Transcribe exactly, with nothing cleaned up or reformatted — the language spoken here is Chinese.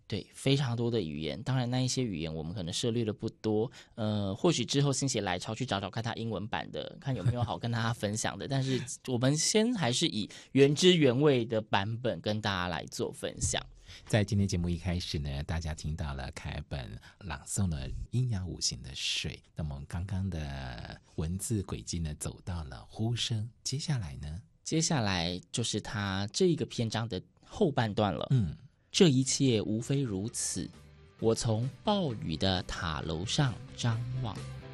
对，非常多的语言，当然那一些语言我们可能涉猎的不多，呃，或许之后心血来潮去找找看它英文版的，看有没有好跟大家分享的。但是我们先还是以原汁原味的版本跟大家来做分享。 在今天节目一开始呢，大家听到了凯本朗诵了阴阳五行的水，那么我们刚刚的文字轨迹呢，走到了呼声，接下来呢？ 接下来就是他这个篇章的后半段了。 嗯。 这一切无非如此，我从暴雨的塔楼上张望。